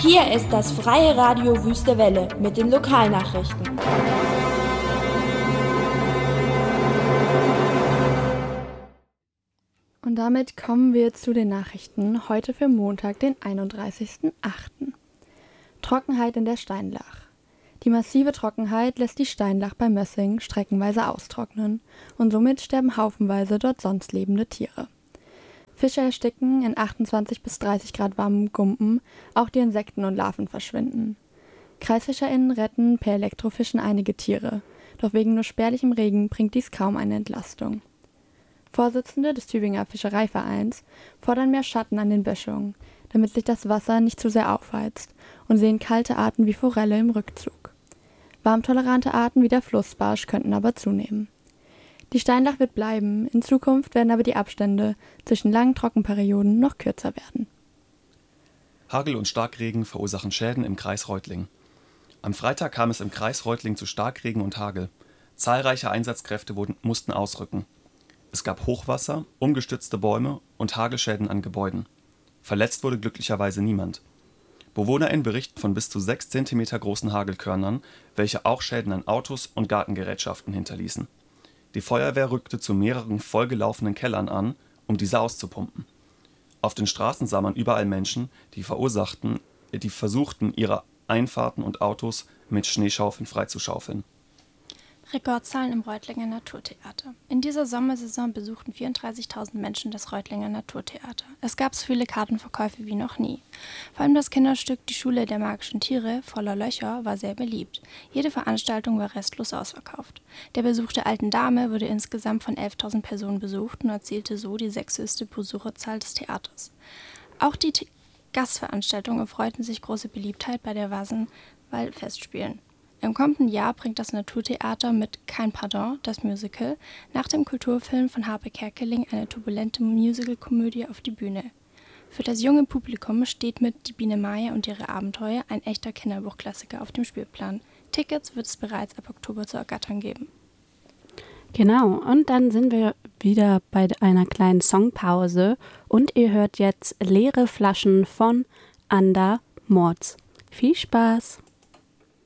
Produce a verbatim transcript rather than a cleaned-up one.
Hier ist das Freie Radio Wüste Welle mit den Lokalnachrichten. Und damit kommen wir zu den Nachrichten heute für Montag, den einunddreißigsten achten Trockenheit in der Steinlach. Die massive Trockenheit lässt die Steinlach bei Mössing streckenweise austrocknen und somit sterben haufenweise dort sonst lebende Tiere. Fische ersticken in achtundzwanzig bis dreißig Grad warmen Gumpen, auch die Insekten und Larven verschwinden. KreisfischerInnen retten per Elektrofischen einige Tiere, doch wegen nur spärlichem Regen bringt dies kaum eine Entlastung. Vorsitzende des Tübinger Fischereivereins fordern mehr Schatten an den Böschungen, damit sich das Wasser nicht zu sehr aufheizt, und sehen kalte Arten wie Forelle im Rückzug. Warmtolerante Arten wie der Flussbarsch könnten aber zunehmen. Die Steinlach wird bleiben, in Zukunft werden aber die Abstände zwischen langen Trockenperioden noch kürzer werden. Hagel und Starkregen verursachen Schäden im Kreis Reutlingen. Am Freitag kam es im Kreis Reutlingen zu Starkregen und Hagel. Zahlreiche Einsatzkräfte wurden, mussten ausrücken. Es gab Hochwasser, umgestürzte Bäume und Hagelschäden an Gebäuden. Verletzt wurde glücklicherweise niemand. BewohnerInnen berichten von bis zu sechs Zentimeter großen Hagelkörnern, welche auch Schäden an Autos und Gartengerätschaften hinterließen. Die Feuerwehr rückte zu mehreren vollgelaufenen Kellern an, um diese auszupumpen. Auf den Straßen sah man überall Menschen, die verursachten, die versuchten, ihre Einfahrten und Autos mit Schneeschaufeln freizuschaufeln. Rekordzahlen im Reutlinger Naturtheater. In dieser Sommersaison besuchten vierunddreißigtausend Menschen das Reutlinger Naturtheater. Es gab so viele Kartenverkäufe wie noch nie. Vor allem das Kinderstück Die Schule der magischen Tiere voller Löcher war sehr beliebt. Jede Veranstaltung war restlos ausverkauft. Der Besuch der alten Dame wurde insgesamt von elftausend Personen besucht und erzielte so die sechsthöchste Besucherzahl des Theaters. Auch die The- Gastveranstaltungen erfreuten sich große Beliebtheit bei der Wasenwald-Festspielen. Im kommenden Jahr bringt das Naturtheater mit Kein Pardon, das Musical, nach dem Kulturfilm von Harpe Kerkeling eine turbulente Musical-Komödie auf die Bühne. Für das junge Publikum steht mit Die Biene Maya und ihre Abenteuer ein echter Kinderbuchklassiker auf dem Spielplan. Tickets wird es bereits ab Oktober zu ergattern geben. Genau, und dann sind wir wieder bei einer kleinen Songpause und ihr hört jetzt Leere Flaschen von Ander Mords. Viel Spaß!